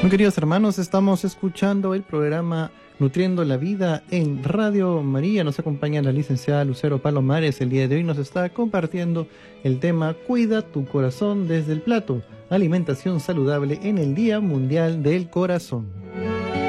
Muy queridos hermanos, estamos escuchando el programa Nutriendo la Vida en Radio María. Nos acompaña la licenciada Lucero Palomares. El día de hoy nos está compartiendo el tema Cuida tu corazón desde el plato, alimentación saludable en el Día Mundial del Corazón.